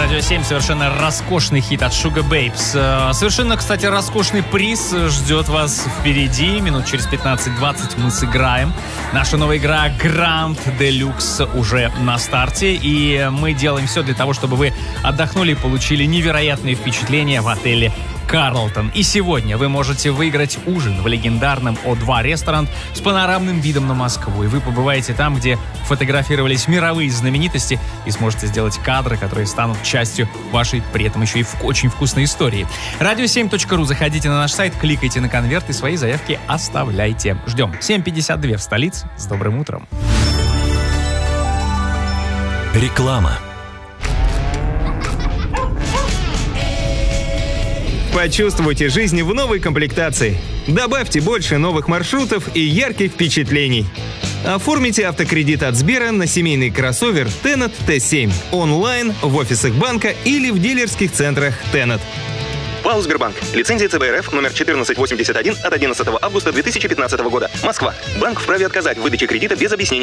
Радио 7. Совершенно роскошный хит от Sugar Babes. Совершенно, кстати, роскошный приз ждет вас впереди. Минут через 15-20 мы сыграем. Наша новая игра Grand Deluxe уже на старте. И мы делаем все для того, чтобы вы отдохнули и получили невероятные впечатления в отеле Карлтон. И сегодня вы можете выиграть ужин в легендарном О2 ресторан с панорамным видом на Москву. И вы побываете там, где фотографировались мировые знаменитости, и сможете сделать кадры, которые станут частью вашей, при этом еще и очень вкусной истории. Radio7.ru. Заходите на наш сайт, кликайте на конверт и свои заявки оставляйте. Ждем. 7:52 в столице. С добрым утром. Реклама. Почувствуйте жизнь в новой комплектации. Добавьте больше новых маршрутов и ярких впечатлений. Оформите автокредит от Сбера на семейный кроссовер Tennet T7 онлайн, в офисах банка или в дилерских центрах Tennet. ПАО «Сбербанк». Лицензия ЦБ РФ номер 1481 от 11 августа 2015 года. Москва. Банк вправе отказать в выдаче кредита без объяснения